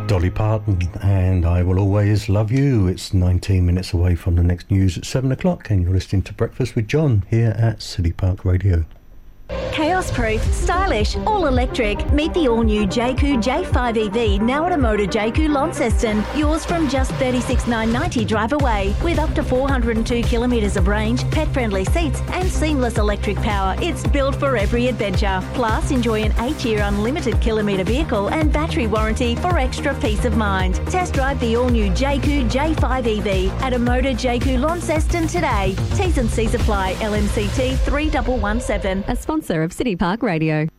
Dolly Parton and I Will Always Love You. It's 19 minutes away from the next news at 7 o'clock and you're listening to Breakfast with John here at City Park Radio. Chaos-proof, stylish, all-electric. Meet the all-new JQ J5 EV now at a Motor JQ Launceston. Yours from just $36,990 drive away. With up to 402 kilometres of range, pet-friendly seats and seamless electric power. It's built for every adventure. Plus, enjoy an 8-year unlimited kilometre vehicle and battery warranty for extra peace of mind. Test drive the all-new JQ J5 EV at a Motor JQ Launceston today. T's and C's apply. LMCT 3117. A sponsor of City Park Radio.